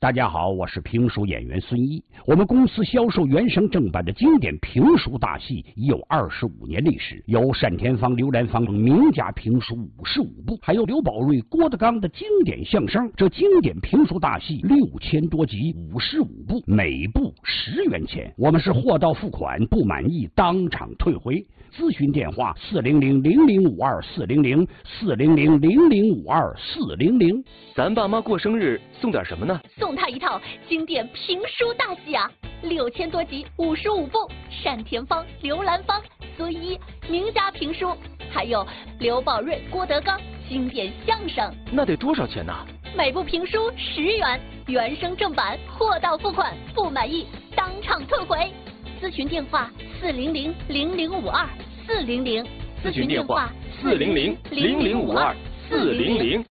大家好，我是评书演员孙一。我们公司销售原声正版的经典评书大戏已有25年历史，有单田芳、刘兰芳名家评书55部，还有刘宝瑞、郭德纲的经典相声。这经典评书大戏6000多集，55部，每部10元钱。我们是货到付款，不满意当场退回。咨询电话400-0052-400，400-0052-400。 咱爸妈过生日送点什么呢？ 送他一套经典评书大戏啊，6000多集，55部，单田芳、刘兰芳、孙一名家评书，还有刘宝瑞、郭德纲经典相声。 那得多少钱呢？ 每部评书10元，原声正版，货到付款，不满意当场退回。咨询电话400-0052-400， 咨询电话400-0052-400。